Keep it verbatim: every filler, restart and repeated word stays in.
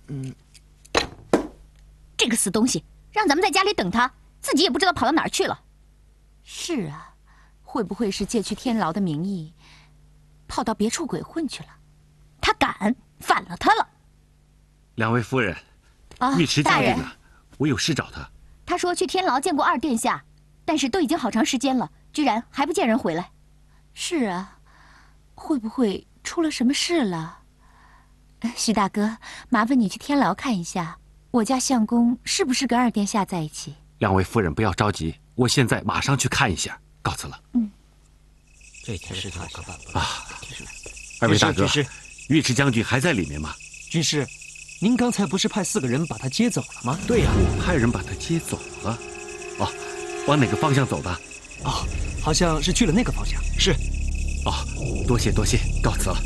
嗯， 这个死东西，让咱们在家里等他，自己也不知道跑到哪儿去了。 是啊，会不会是借去天牢的名义，跑到别处鬼混去了？ 他敢，反了他了。 两位夫人， 啊， 尉迟将大人军呢？我有事找他。 他说去天牢见过二殿下，但是都已经好长时间了，居然还不见人回来。 是啊，会不会出了什么事了？徐大哥，麻烦你去天牢看一下，我家相公是不是跟二殿下在一起？ 两位夫人不要着急，我现在马上去看一下。告辞了。 嗯， 这件事太可办了啊！二位大哥， 军师， 尉迟将军还在里面吗？ 军师，您刚才不是派四个人把他接走了吗？对呀， 我派人把他接走了。哦，往哪个方向走的？ 哦，好像是去了那个方向。是。 哦，多谢多谢，告辞了。